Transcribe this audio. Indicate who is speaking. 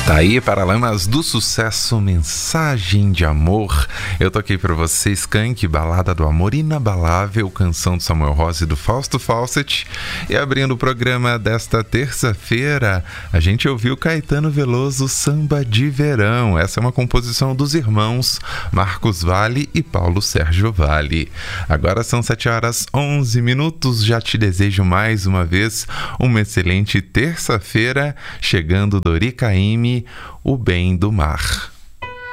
Speaker 1: Tá aí, Paralamas do Sucesso, Mensagem de Amor. Eu toquei pra vocês Skank, Balada do Amor Inabalável, canção do Samuel Rose e do Fausto Fawcett. E abrindo o programa desta terça-feira, a gente ouviu Caetano Veloso, Samba de Verão. Essa é uma composição dos irmãos Marcos Valle e Paulo Sérgio Valle. Agora são 7h11. Já te desejo mais uma vez uma excelente terça-feira, chegando Dori Caymmi, O Bem do Mar.